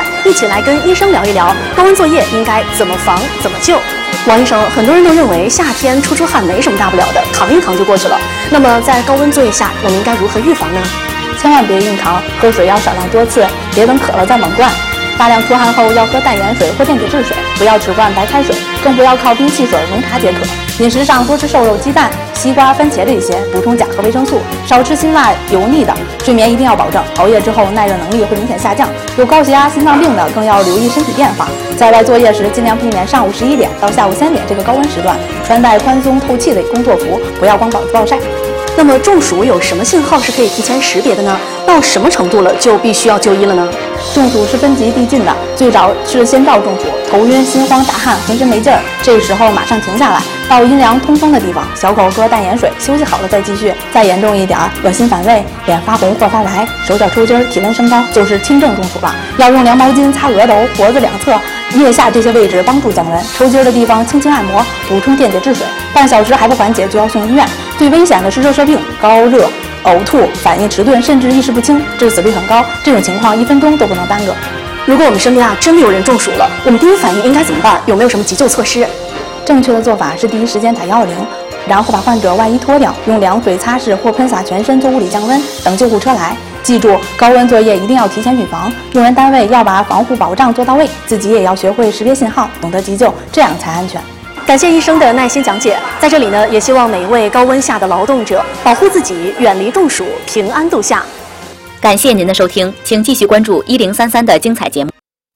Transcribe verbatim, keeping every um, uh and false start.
快，一起来跟医生聊一聊高温作业应该怎么防、怎么救。王医生，很多人都认为夏天出出汗没什么大不了的，扛一扛就过去了。那么在高温作业下，我们应该如何预防呢？ 千万别硬扛，喝水要少量多次，别等渴了再猛灌。大量出汗后要喝淡盐水或电解质水，不要只灌白开水，更不要靠冰汽水、浓茶解渴。饮食上多吃瘦肉、鸡蛋、西瓜、番茄这些，补充钾和维生素，少吃辛辣油腻的。睡眠一定要保证，熬夜之后耐热能力会明显下降。有高血压、心脏病的更要留意身体变化。在外作业时，尽量避免上午十一点到下午三点这个高温时段，穿戴宽松透气的工作服，不要光膀子暴晒。 那么中暑有什么信号是可以提前识别的呢？到什么程度了就必须要就医了呢？ 中暑是分级递进的，最早是先兆中暑，头晕、心慌、打汗、浑身没劲儿，这时候马上停下来，到阴凉通风的地方，小口喝淡盐水，休息好了再继续。再严重一点，恶心反胃、脸发红或发白、手脚抽筋、体温升高，就是轻症中暑了。要用凉毛巾擦额头、脖子两侧、腋下这些位置帮助降温，抽筋的地方轻轻按摩，补充电解质水。半小时还不缓解就要送医院。最危险的是热射病、高热、呕吐、反应迟钝，甚至意识不清，致死率很高。这种情况一分钟都不能耽搁。 如果我们身边啊真的有人中暑了，我们第一反应应该怎么办？有没有什么急救措施？ 正确的做法是第一时间打一一零，然后把患者外衣脱掉，用凉水擦拭或喷洒全身做物理降温，等救护车来。记住，高温作业一定要提前预防，用人单位要把防护保障做到位，自己也要学会识别信号，懂得急救，这样才安全。 感谢医生的耐心讲解，在这里呢，也希望每一位高温下的劳动者保护自己，远离中暑，平安度夏。 感谢您的收听，请继续关注一零三三的精彩节目。